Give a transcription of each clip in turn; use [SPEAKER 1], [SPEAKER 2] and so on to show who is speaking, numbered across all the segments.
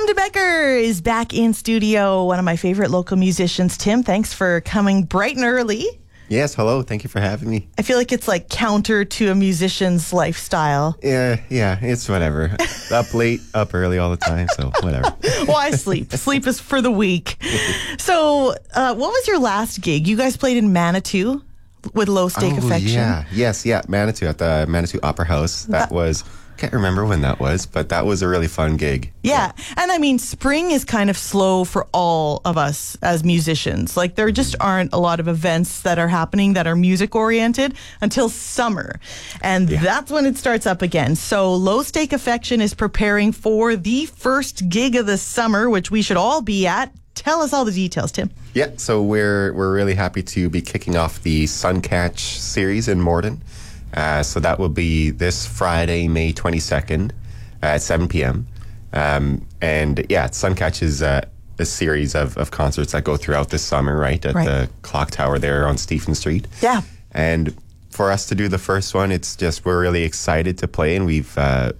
[SPEAKER 1] Becker is back in studio, one of my favorite local musicians. Tim, thanks for coming bright and early.
[SPEAKER 2] Yes, hello. Thank you for having me.
[SPEAKER 1] I feel like it's like counter to a musician's lifestyle.
[SPEAKER 2] Yeah, it's whatever. Up late, up early all the time, so whatever.
[SPEAKER 1] Well, I sleep. Sleep is for the weak. So, what was your last gig? You guys played in Manitou with Low Stake Affection.
[SPEAKER 2] Yeah, Manitou at the Manitou Opera House. That was... Can't remember when that was, but that was a really fun gig.
[SPEAKER 1] Yeah. And I mean, spring is kind of slow for all of us as musicians. Like, there just aren't a lot of events that are happening that are music oriented until summer. And that's when it starts up again. So Low Stake Affection is preparing for the first gig of the summer, which we should all be at. Tell us all the details, Tim.
[SPEAKER 2] Yeah, so we're really happy to be kicking off the Suncatch series in Morden. So that will be this Friday, May 22nd at 7 p.m. Suncatch is a series of concerts that go throughout the summer, right, at the Clock Tower there on Stephen Street.
[SPEAKER 1] Yeah.
[SPEAKER 2] And for us to do the first one, it's just we're really excited to play, and we've,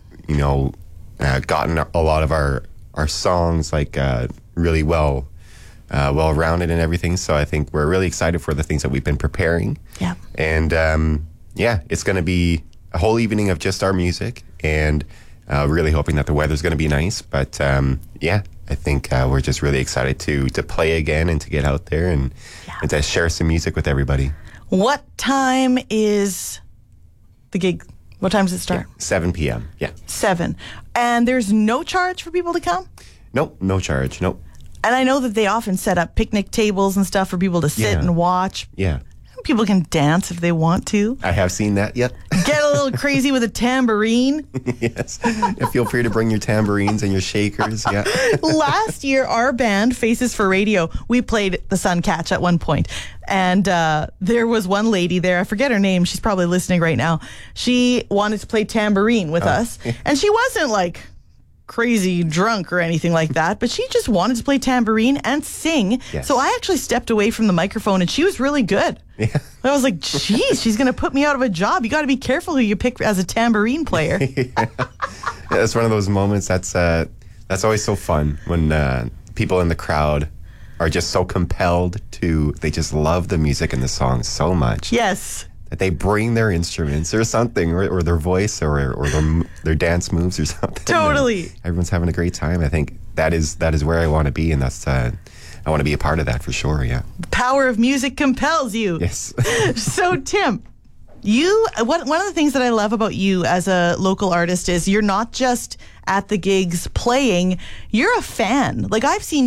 [SPEAKER 2] gotten a lot of our songs really well-rounded and everything. So I think we're really excited for the things that we've been preparing.
[SPEAKER 1] Yeah.
[SPEAKER 2] And... it's going to be a whole evening of just our music, and really hoping that the weather's going to be nice. But I think we're just really excited to play again and to get out there and to share some music with everybody.
[SPEAKER 1] What time is the gig? What time does it start?
[SPEAKER 2] 7 p.m.
[SPEAKER 1] 7. And there's no charge for people to come?
[SPEAKER 2] Nope, no charge, nope.
[SPEAKER 1] And I know that they often set up picnic tables and stuff for people to sit and watch.
[SPEAKER 2] Yeah.
[SPEAKER 1] People can dance if they want to.
[SPEAKER 2] I have seen that, yep.
[SPEAKER 1] Get a little crazy with a tambourine.
[SPEAKER 2] Yes. Feel free to bring your tambourines and your shakers, yeah.
[SPEAKER 1] Last year, our band, Faces for Radio, we played the Suncatch at one point. And there was one lady there, I forget her name, she's probably listening right now. She wanted to play tambourine with us. And she wasn't like crazy drunk or anything like that, but she just wanted to play tambourine and sing.
[SPEAKER 2] Yes.
[SPEAKER 1] So I actually stepped away from the microphone, and she was really good.
[SPEAKER 2] Yeah.
[SPEAKER 1] I was like, geez, she's going to put me out of a job. You got to be careful who you pick as a tambourine player.
[SPEAKER 2] It's one of those moments that's always so fun when people in the crowd are just so compelled they just love the music and the song so much.
[SPEAKER 1] Yes.
[SPEAKER 2] That they bring their instruments or something, or their voice, or their dance moves or something.
[SPEAKER 1] Totally.
[SPEAKER 2] Everyone's having a great time. I think that is where I want to be, and that's I want to be a part of that for sure. Yeah.
[SPEAKER 1] The power of music compels you.
[SPEAKER 2] Yes.
[SPEAKER 1] So Tim, one of the things that I love about you as a local artist is you're not just at the gigs playing. You're a fan. Like, I've seen